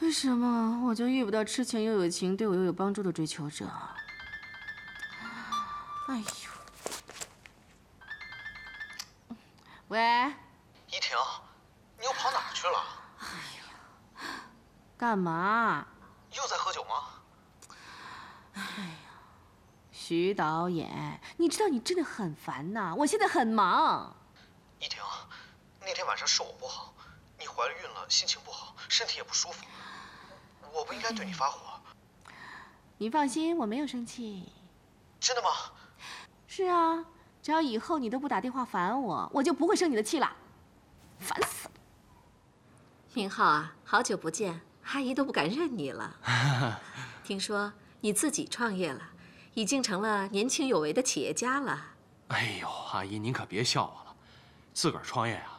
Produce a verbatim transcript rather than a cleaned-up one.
为什么我就遇不到痴情又有情、对我又有帮助的追求者？哎呦！喂， 依婷，你又跑哪儿去了？ 哎呀，干嘛？ 又在喝酒吗？ 哎呀，徐导演，你知道你真的很烦呐，我现在很忙。 依婷，那天晚上是我不好，你怀了孕了，心情不好，身体也不舒服，我不应该对你发火。 你放心，我没有生气。 真的吗？ 是啊，只要以后你都不打电话烦我，我就不会生你的气了。烦死了！ 明浩啊，好久不见，阿姨都不敢认你了。听说你自己创业了，已经成了年轻有为的企业家了。 哎呦，阿姨您可别笑我了，自个儿创业啊，